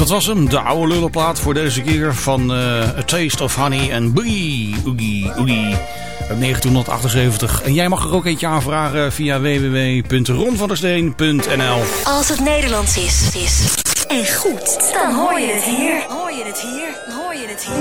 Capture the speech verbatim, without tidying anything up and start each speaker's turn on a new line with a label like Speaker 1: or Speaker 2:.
Speaker 1: Dat was hem, de oude lullenplaat voor deze keer van uh, A Taste of Honey en Boogie Oogie Oogie uit negentien achtenzeventig. En jij mag er ook eentje aanvragen via w w w punt ron van der steen punt n l.
Speaker 2: Als het Nederlands is, is en goed, dan hoor je het hier. Hoor je het hier, hoor je het hier.